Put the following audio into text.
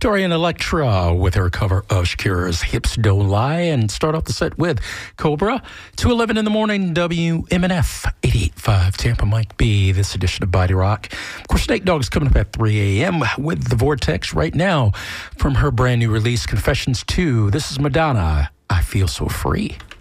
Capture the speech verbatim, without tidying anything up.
Dorian Electra with her cover of Shakira's Hips Don't Lie, and start off the set with Cobra. two eleven in the morning, W M N F eighty-eight point five Tampa Mike B. This edition of Body Rock. Of course, Snake Dog's coming up at three a.m. with The Vortex right now from her brand new release, Confessions two. This is Madonna, I Feel So Free.